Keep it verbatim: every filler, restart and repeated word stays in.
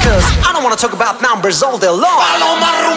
factors. I don't wanna talk about numbers all day long. Paloma